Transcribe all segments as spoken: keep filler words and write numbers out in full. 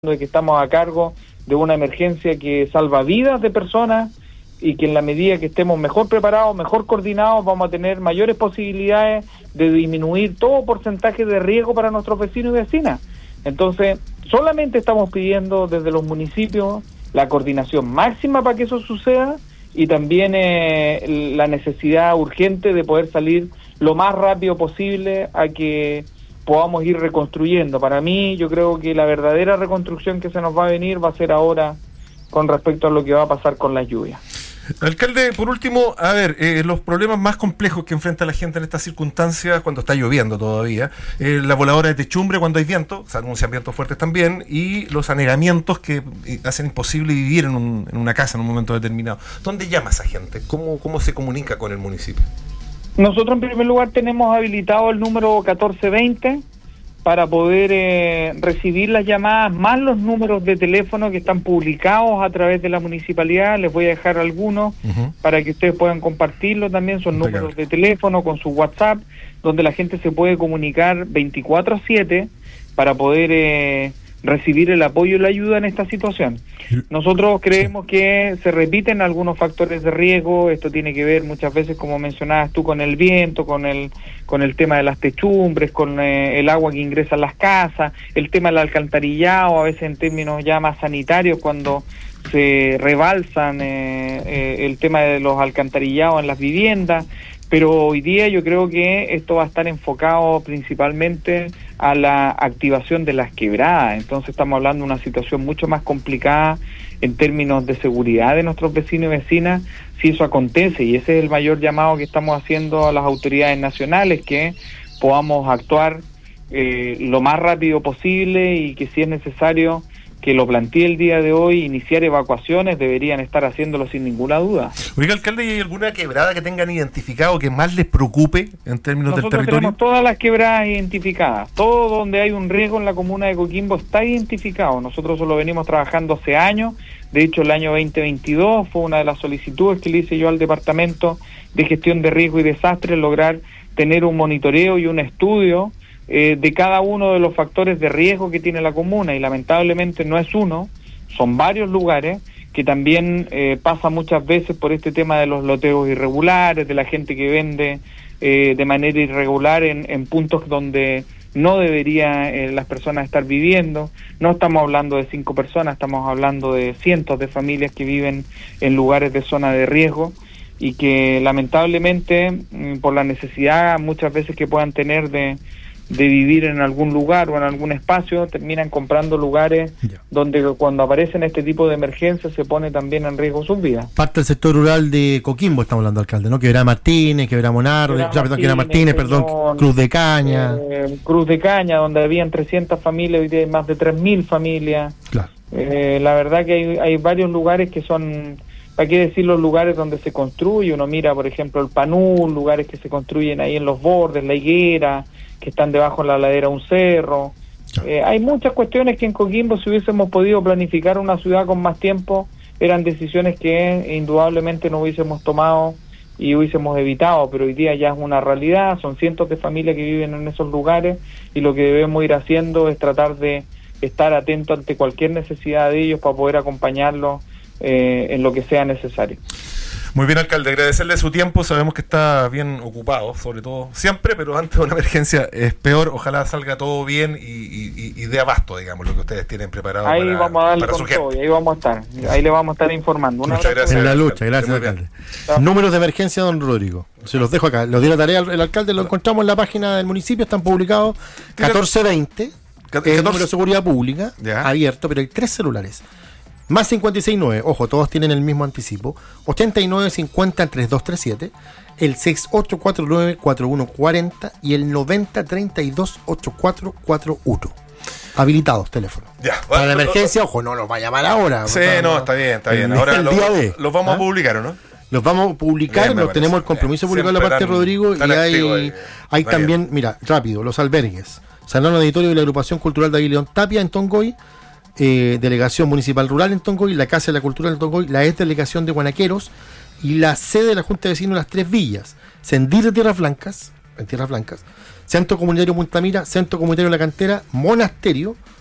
de que estamos a cargo de una emergencia que salva vidas de personas y que en la medida que estemos mejor preparados, mejor coordinados, vamos a tener mayores posibilidades de disminuir todo porcentaje de riesgo para nuestros vecinos y vecinas. Entonces, solamente estamos pidiendo desde los municipios la coordinación máxima para que eso suceda y también eh, la necesidad urgente de poder salir lo más rápido posible a que podamos ir reconstruyendo. Para mí, yo creo que la verdadera reconstrucción que se nos va a venir va a ser ahora con respecto a lo que va a pasar con las lluvias. Alcalde, por último, a ver, eh, los problemas más complejos que enfrenta la gente en estas circunstancias cuando está lloviendo todavía, eh, la voladora de techumbre cuando hay viento, se anuncian vientos fuertes también, y los anegamientos que eh, hacen imposible vivir en, un, en una casa en un momento determinado. ¿Dónde llama esa gente? ¿Cómo, cómo se comunica con el municipio? Nosotros en primer lugar tenemos habilitado el número catorce veinte para poder eh, recibir las llamadas, más los números de teléfono que están publicados a través de la municipalidad. Les voy a dejar algunos uh-huh. para que ustedes puedan compartirlo también. Son Impecable. Números de teléfono con su WhatsApp, donde la gente se puede comunicar veinticuatro siete para poder eh, recibir el apoyo y la ayuda en esta situación. Nosotros creemos que se repiten algunos factores de riesgo. Esto tiene que ver muchas veces, como mencionabas tú, con el viento, con el con el tema de las techumbres, con eh, el agua que ingresa a las casas, el tema del alcantarillado, a veces en términos ya más sanitarios, cuando se rebalsan eh, eh, el tema de los alcantarillados en las viviendas. Pero hoy día yo creo que esto va a estar enfocado principalmente a la activación de las quebradas. Entonces estamos hablando de una situación mucho más complicada en términos de seguridad de nuestros vecinos y vecinas si eso acontece, y ese es el mayor llamado que estamos haciendo a las autoridades nacionales, que podamos actuar eh, lo más rápido posible y que si es necesario que lo planteé el día de hoy, iniciar evacuaciones, deberían estar haciéndolo sin ninguna duda. Oiga, alcalde, ¿y hay alguna quebrada que tengan identificado que más les preocupe en términos Nosotros del territorio? Tenemos todas las quebradas identificadas. Todo donde hay un riesgo en la comuna de Coquimbo está identificado. Nosotros lo venimos trabajando hace años. De hecho, el año veinte veintidós fue una de las solicitudes que le hice yo al Departamento de Gestión de Riesgo y Desastres, lograr tener un monitoreo y un estudio Eh, de cada uno de los factores de riesgo que tiene la comuna, y lamentablemente no es uno, son varios lugares que también eh, pasa muchas veces por este tema de los loteos irregulares, de la gente que vende eh, de manera irregular en, en puntos donde no deberían eh, las personas estar viviendo. No estamos hablando de cinco personas, estamos hablando de cientos de familias que viven en lugares de zona de riesgo y que lamentablemente por la necesidad muchas veces que puedan tener de de vivir en algún lugar o en algún espacio, terminan comprando lugares ya. Donde cuando aparecen este tipo de emergencias se pone también en riesgo sus vidas. Parte del sector rural de Coquimbo estamos hablando, alcalde, ¿no? Quebrada Martínez, Quebrada Monarde, Quebrada Martínez, Quebrada Martínez, perdón, Peñón, Cruz de Caña. Eh, Cruz de Caña, donde habían trescientas familias, hoy día hay más de tres mil familias. Claro. Eh, la verdad que hay, hay varios lugares que son, ¿para qué decir los lugares donde se construye? Uno mira, por ejemplo, el Panul, lugares que se construyen ahí en los bordes, La Higuera, que están debajo de la ladera de un cerro. Eh, hay muchas cuestiones que en Coquimbo, si hubiésemos podido planificar una ciudad con más tiempo, eran decisiones que indudablemente no hubiésemos tomado y hubiésemos evitado, pero hoy día ya es una realidad, son cientos de familias que viven en esos lugares y lo que debemos ir haciendo es tratar de estar atentos ante cualquier necesidad de ellos para poder acompañarlos eh, en lo que sea necesario. Muy bien, alcalde, agradecerle su tiempo, sabemos que está bien ocupado, sobre todo siempre, pero antes de una emergencia es peor, ojalá salga todo bien y, y, y de abasto, digamos, lo que ustedes tienen preparado. Ahí para, vamos a darle con todo, y ahí vamos a estar, ahí le vamos a estar informando. Una Muchas gracias. En la lucha, gracias, alcalde. Números de emergencia, don Rodrigo, se los dejo acá, los dio la tarea el alcalde, lo encontramos en la página del municipio, están publicados catorce veinte, es el número de seguridad pública, ya. Abierto, pero hay tres celulares. Más cincuenta y seis nueve, ojo, todos tienen el mismo anticipo, ochenta y nueve cincuenta treinta y dos treinta y siete, el seis ocho cuatro nueve cuatro uno cuarenta y el noventa treinta y dos ochenta y cuatro cuarenta y uno. Habilitados teléfonos. Ya, bueno, para la emergencia, ojo, no los va a llamar ahora. Sí, no, no está bien, está bien. Ahora el lo, día de, los vamos ¿ah? a publicar, ¿o no? Los vamos a publicar, bien, nos tenemos el compromiso de publicar la parte de Rodrigo, y hay, hay también, mira, rápido, los albergues. Salón Auditorio de la Agrupación Cultural de Aguileón Tapia en Tongoy, Eh, Delegación Municipal Rural en Tongoy, la Casa de la Cultura en Tongoy, la ex delegación de Guanaqueros y la sede de la Junta de Vecinos de Las Tres Villas, Sendir de Tierras Blancas, en Tierras Blancas, Centro Comunitario Puntamira, Centro Comunitario La Cantera, Monasterio,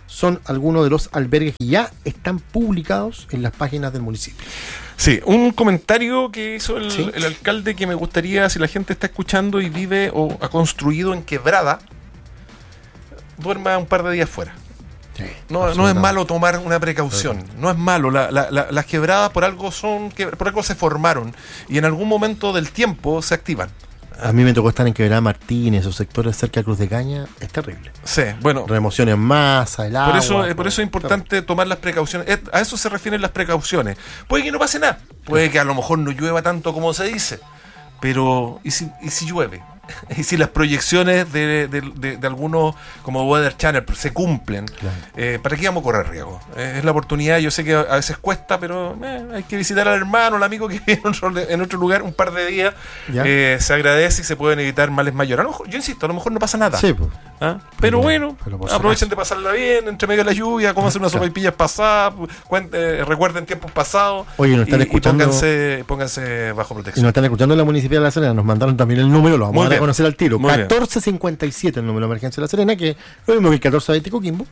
son algunos de los albergues que ya están publicados en las páginas del municipio. Sí, un comentario que hizo el, ¿Sí? el alcalde que me gustaría, si la gente está escuchando y vive o ha construido en Quebrada, duerma un par de días fuera. Sí, No, no es malo tomar una precaución, no es malo. La, la, la, las quebradas por algo son, por algo se formaron y en algún momento del tiempo se activan. A mí me tocó estar en Quebrada Martínez, esos sectores cerca de Cruz de Caña, es terrible. Sí, bueno. Remoción en masa, el agua. Por eso, eh, por eso es importante tomar las precauciones. Eh, A eso se refieren las precauciones. Puede que no pase nada, puede que a lo mejor no llueva tanto como se dice, pero ¿y si, y si llueve? Y si las proyecciones de, de, de, de algunos como Weather Channel se cumplen, Claro. eh, ¿para qué vamos a correr riesgo? Eh, es la oportunidad, yo sé que a veces cuesta, pero eh, hay que visitar al hermano, al amigo que vive en otro, en otro lugar un par de días, eh, se agradece y se pueden evitar males mayores. A lo mejor, yo insisto, a lo mejor no pasa nada. Sí, pues. ¿Ah? Pero, Pero- bueno, pero por aprovechen si de pasarla bien, entre medio de la lluvia, cómo hacer unas Claro. sopaipillas pasadas, cuente- eh, recuerden tiempos pasados. Oye, nos están y, escuchando- y pónganse, pónganse bajo Y protección. nos están escuchando en la Municipalidad de La Serena, nos mandaron también el número, lo vamos Muy a dar a bien. conocer al tiro. Muy bien. catorce cincuenta y siete el número de emergencia de La Serena, que es lo mismo que el catorce veinte Coquimbo.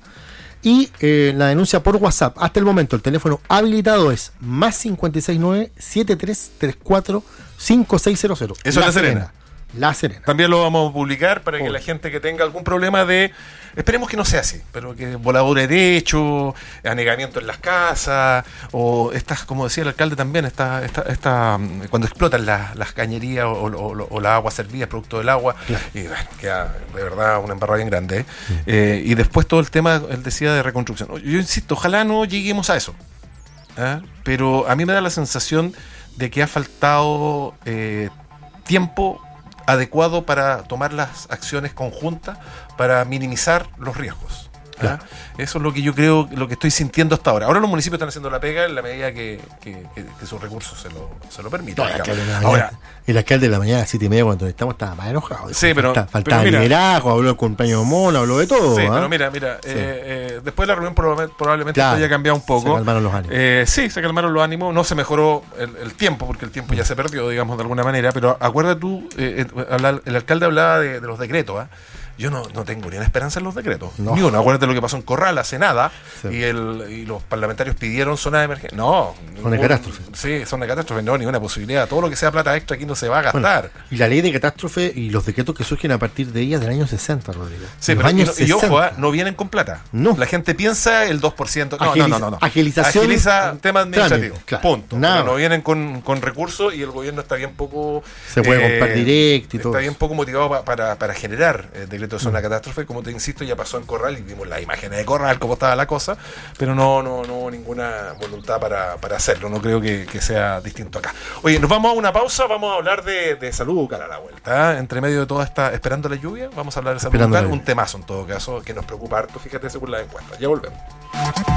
Y eh, la denuncia por WhatsApp, hasta el momento el teléfono habilitado es más cinco seis nueve, siete tres tres cuatro, cinco seis cero cero. Eso es La Serena. La Serena. También lo vamos a publicar para que Obvio. la gente que tenga algún problema de, esperemos que no sea así, pero que voladura de techo, anegamiento en las casas, o estas, como decía el alcalde también, esta, esta, esta mm, cuando explotan las, las cañerías o, o, o las aguas servidas, producto del agua, Claro. y bueno, queda de verdad una embarrada bien grande. ¿eh? Eh, y después todo el tema, él decía, de reconstrucción. Yo insisto, ojalá no lleguemos a eso, ¿ah? Pero a mí me da la sensación de que ha faltado eh, tiempo adecuado para tomar las acciones conjuntas para minimizar los riesgos. ¿ah? Claro. Eso es lo que yo creo, lo que estoy sintiendo hasta ahora. Ahora los municipios están haciendo la pega en la medida que, que, que, que sus recursos se lo, se lo permitan. No, el, digamos. alcalde de la Ahora, mañana, el alcalde de la mañana a las siete y media cuando estamos estaba más enojado. Sí, pero- Falta- faltaba pero mira- liderazgo, habló del cumpleaños mono, habló de todo. sí, ¿ah? pero mira, mira, Sí. eh, eh, después de la reunión proba- probablemente Claro, esto haya cambiado un poco. se calmaron los ánimos. Eh, sí, se calmaron los ánimos, no se mejoró el, el tiempo, porque el tiempo ya se perdió, digamos, de alguna manera, pero acuérdate tú, eh, eh, habla- el alcalde hablaba de, de los decretos, ¿ah? Yo no, no tengo ni una esperanza en los decretos. No. Ni uno. Acuérdate lo que pasó en Corral hace nada. Sí. Y, el, y los parlamentarios pidieron zona de emergencia. No. Zona de catástrofe. Sí, zona de catástrofe. No, ninguna posibilidad. Todo lo que sea plata extra aquí no se va a gastar. Bueno, y la ley de catástrofe y los decretos que surgen a partir de ella del año sesenta, Rodrigo. Sí, Los pero y, años no- y ojo, sesenta. ¿ah? No vienen con plata. No. La gente piensa el dos por ciento. No, Agiliza- no, no, no, no. agilización- Agiliza temas administrativos. trámite, claro. Punto. Nada Pero no más. vienen con, con recursos y el gobierno está bien poco. Se puede comprar directo y todo Está bien eso. poco motivado pa- para, para generar el decreto de zona de catástrofe. Como te insisto, ya pasó en Corral y vimos las imágenes de Corral, cómo estaba la cosa. Pero no, no, no hubo ninguna voluntad para, para hacerlo. No creo que, que sea distinto acá. Oye, nos vamos a una pausa. Vamos a hablar de, de salud bucal a la vuelta. ¿eh? Entre medio de toda esta, esperando la lluvia, vamos a hablar de salud Esperando bucal. la Un lluvia. temazo en todo caso que nos preocupa harto, fíjate, según la encuesta. Ya volvemos.